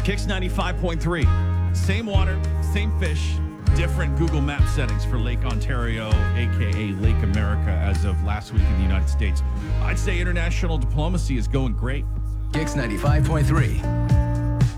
Kicks 95.3. Same water, same fish, different Google Map settings for Lake Ontario, a.k.a. Lake America, as of last week in the United States. I'd say international diplomacy is going great. Kicks 95.3.